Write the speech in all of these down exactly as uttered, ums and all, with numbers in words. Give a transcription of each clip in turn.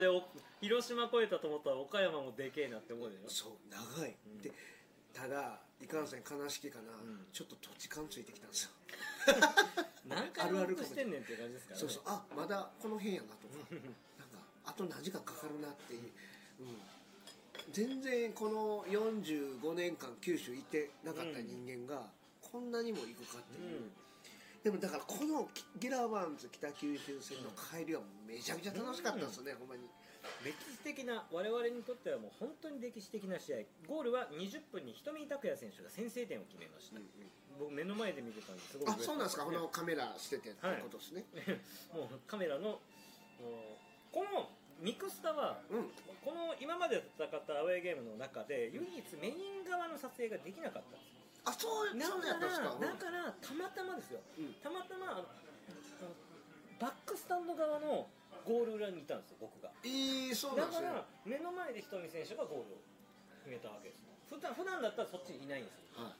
で広島越えたと思ったら岡山もでけえなって思うでしょ。そう長い、うん、でただいかんせん悲しきかな、うん、ちょっと土地勘ついてきたんですよ何回往復してんねんっていう感じですからね。 そうそう、あまだこの辺やなとかなんかあと何時間かかるなっていう、うん、全然このよんじゅうごねんかん九州いてなかった人間がこんなにも行くかっていう、うん、でもだからこのギラバンズ北九州線の帰りはめちゃくちゃ楽しかったですね、うん、ほんまに歴史的な、我々にとってはもう本当に歴史的な試合。ゴールはにじゅっぷんに瞳拓也選手が先制点を決めました、うんうん、僕目の前で見てたんですごく、 あ、そうなんですか、このカメラしててってことですね、 はい、もうカメラのこのミクスタは、うん、この今まで戦ったアウェーゲームの中で唯一メイン側の撮影ができなかったんですよ。 あ、そうだからだからたまたまですよ、うん、たまたまあのバックスタンド側のゴール裏にいたんですよ、僕が。 えー、そうなんですね。 だから目の前で瞳選手がゴールを決めたわけです。普段普段だったらそっちにいないんですよ、はい、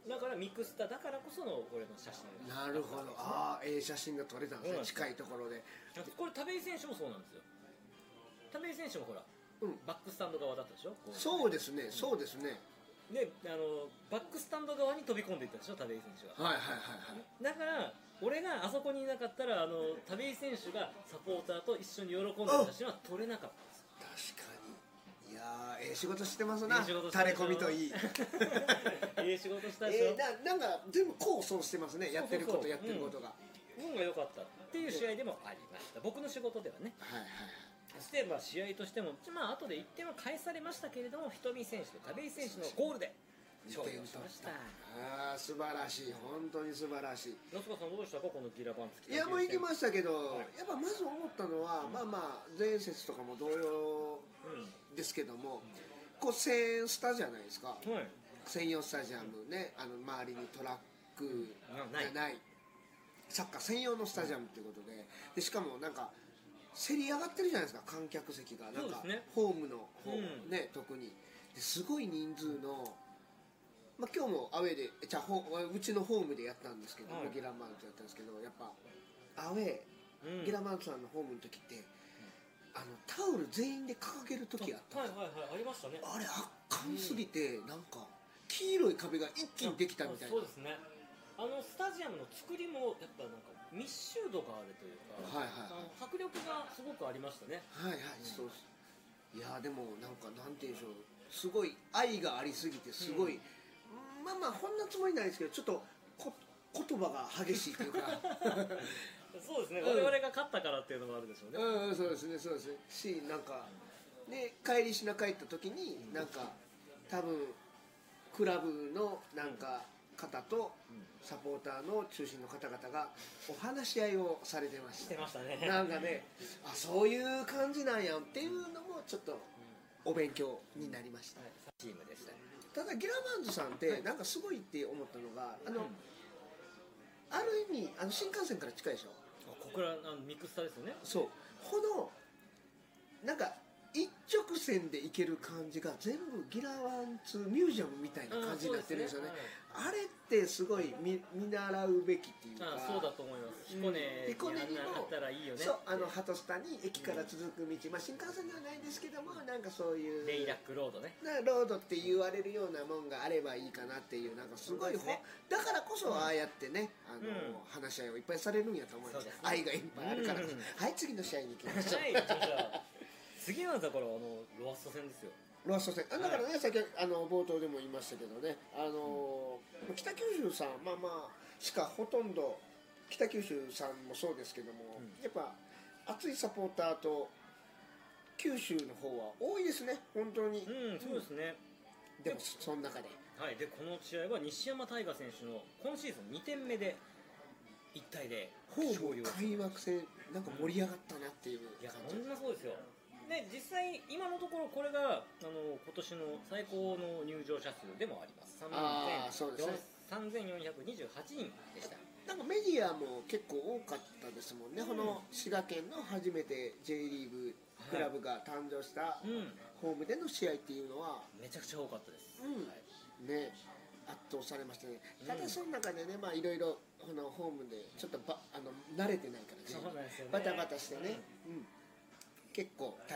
だからミクスタだからこそのこれの写真です。 なるほど、ああ、ええ写真が撮れたんですね、近いところで。 これ田部井選手もそうなんですよ。田部井選手もほら、うん、バックスタンド側だったでしょ。 そうですね、そうですね。 で、あのバックスタンド側に飛び込んでいったでしょ、田部井選手は。 はいはいはいはい。 だから俺があそこにいなかったら、あの田部井選手がサポーターと一緒に喜んでる写真は撮れなかったんです。 確かに。いやー、ええ仕事してますな。垂れ込みといい。 ええ仕事したでしょ。 えー、ななんか全部功を奏してますね。やってることやってることが。 運が良かったっていう試合でもありました。僕の仕事ではね。はいはい。そしてまあ試合としても、まあ後でいってんは返されましたけれども、瞳選手と田部井選手のゴールで勝利をしました。 ああ、素晴らしい、本当に素晴らしい。 夏川さんどうでしたか、このギラバンツ。 いや、もう行きましたけど、はい、やっぱまず思ったのは、うん、まあまあ前節とかも同様ですけども、うん、こう声援スタじゃないですか、はい、専用スタジアムね、あの周りにトラックがない、サッカー専用のスタジアムということで、でしかもなんかせり上がってるじゃないですか、観客席がなんか、ね、ホームの方、うんね、特にですごい人数の、まあ、今日もアウェーでじゃあうちのホームでやったんですけど、はい、ギラマントやったんですけど、やっぱアウェー、うん、ギラマントさんのホームの時って、うん、あのタオル全員で掲げる時あったんですよ。 はいはいはい、ありましたね。 あれ圧巻すぎて、うん、なんか黄色い壁が一気にできたみたいな。 そうですね、あのスタジアムの作りもやっぱなんか密集度があるというか、はいはいはい、あの迫力がすごくありましたね。 はいはい、うん、そうです。いやでもなんかなんていうんでしょう、すごい愛がありすぎてすごい、うん、まあまあこんなつもりないですけど、ちょっとこ言葉が激しいというかそうですね、うん、我々が勝ったからっていうのもあるでしょうね。 うん、そうですねそうですねし、なんかね、帰りしな帰った時になんか多分クラブのなんか、うん方とサポーターの中心の方々がお話し合いをされてました。 してましたね。 なんかね、あ、そういう感じなんやっていうのもちょっとお勉強になりました。 チームでしたね。 ただギラバンズさんってなんかすごいって思ったのが、あの、うん、ある意味あの新幹線から近いでしょ。 ここらあのミクスタですよね。 そう。このなんか一直線で行ける感じが全部ギラワンツミュージアムみたいな感じになってるんですよね。あ, ね、はい、あれってすごい 見, 見習うべきっていうか。 ああ、そうだと思います。彦根にあったらいいよね。 そう、あの鳩スタに駅から続く道、まあ、新幹線ではないんですけども、なんかそういうレイラックロードね、 ロードって言われるようなもんがあればいいかなっていう、なんかすごい、ね、だからこそああやってね、あの、うん、話し合いをいっぱいされるんやと思います。愛がいっぱいあるから、うん、はい、次の試合に行きましょう。はい、じゃあ次はだからあのロアスト戦ですよ。 ロアスト戦、だからね、はい、先あの冒頭でも言いましたけどね、あの、うん、北九州さん、まあまあしかほとんど北九州さんもそうですけども、うん、やっぱ熱いサポーターと九州の方は多いですね、本当に。 うん、そうですね。 うん、でもその中で、 はい、でこの試合は西山大河選手の今シーズンにてんめでいちたいで勝利を。開幕戦なんか盛り上がったなっていう感じ。 いや、ほんまそうですよ。で実際今のところこれがあの今年の最高の入場者数でもあります。さんぜんよんひゃくにじゅうはちにんでした。 なんかメディアも結構多かったですもんね、うん、この滋賀県の初めて J リーグクラブが誕生したホームでの試合っていうのは、 めちゃくちゃ多かったです、 うん、はい、ね、圧倒されましたね。ただその中でね、まあいろいろこのホームでちょっとばあの慣れてないからね、バタバタしてね、うん、 結構